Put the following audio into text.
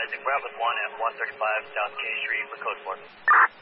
Isaac Bravo 1 at 135 South K Street with code 4.